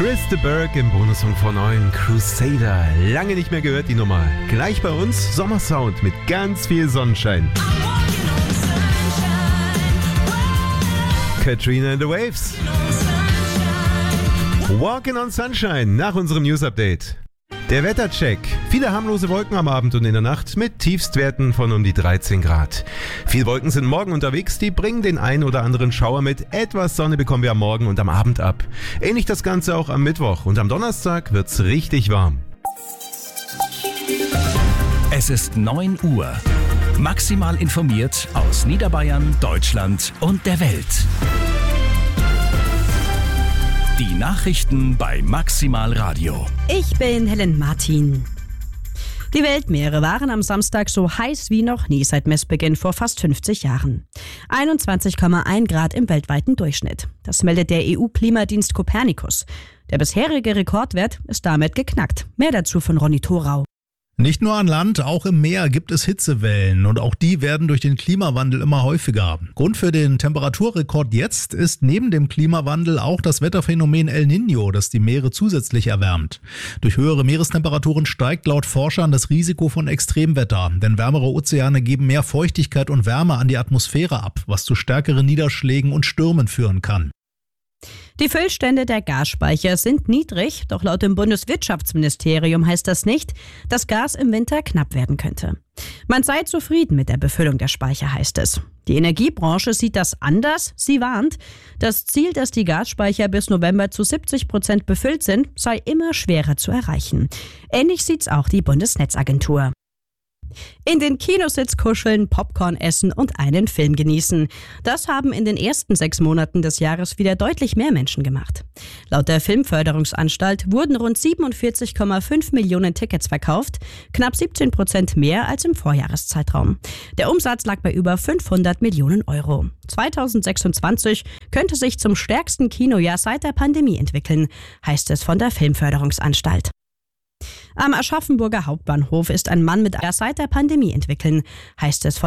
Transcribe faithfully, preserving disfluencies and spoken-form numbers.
Chris de Burgh im Bonussong von neun Crusader. Lange nicht mehr gehört die Nummer. Gleich bei uns Sommersound mit ganz viel Sonnenschein. Katrina and the Waves. Walking on Sunshine nach unserem News-Update. Der Wettercheck. Viele harmlose Wolken am Abend und in der Nacht mit Tiefstwerten von um die dreizehn Grad. Viele Wolken sind morgen unterwegs, die bringen den einen oder anderen Schauer mit. Etwas Sonne bekommen wir am Morgen und am Abend ab. Ähnlich das Ganze auch am Mittwoch und am Donnerstag wird's richtig warm. Es ist neun Uhr. Maximal informiert aus Niederbayern, Deutschland und der Welt. Die Nachrichten bei Maximal Radio. Ich bin Helen Martin. Die Weltmeere waren am Samstag so heiß wie noch nie seit Messbeginn vor fast fünfzig Jahren. einundzwanzig Komma eins Grad im weltweiten Durchschnitt. Das meldet der E U-Klimadienst Copernicus. Der bisherige Rekordwert ist damit geknackt. Mehr dazu von Ronny Thorau. Nicht nur an Land, auch im Meer gibt es Hitzewellen und auch die werden durch den Klimawandel immer häufiger. Grund für den Temperaturrekord jetzt ist neben dem Klimawandel auch das Wetterphänomen El Niño, das die Meere zusätzlich erwärmt. Durch höhere Meerestemperaturen steigt laut Forschern das Risiko von Extremwetter, denn wärmere Ozeane geben mehr Feuchtigkeit und Wärme an die Atmosphäre ab, was zu stärkeren Niederschlägen und Stürmen führen kann. Die Füllstände der Gasspeicher sind niedrig, doch laut dem Bundeswirtschaftsministerium heißt das nicht, dass Gas im Winter knapp werden könnte. Man sei zufrieden mit der Befüllung der Speicher, heißt es. Die Energiebranche sieht das anders. Sie warnt, das Ziel, dass die Gasspeicher bis November zu siebzig Prozent befüllt sind, sei immer schwerer zu erreichen. Ähnlich sieht's auch die Bundesnetzagentur. In den Kinositz kuscheln, Popcorn essen und einen Film genießen. Das haben in den ersten sechs Monaten des Jahres wieder deutlich mehr Menschen gemacht. Laut der Filmförderungsanstalt wurden rund siebenundvierzig Komma fünf Millionen Tickets verkauft, knapp siebzehn Prozent mehr als im Vorjahreszeitraum. Der Umsatz lag bei über fünfhundert Millionen Euro. zweitausendsechsundzwanzig könnte sich zum stärksten Kinojahr seit der Pandemie entwickeln, heißt es von der Filmförderungsanstalt. Am Aschaffenburger Hauptbahnhof ist ein Mann mit einer seit der Pandemie entwickeln, heißt es von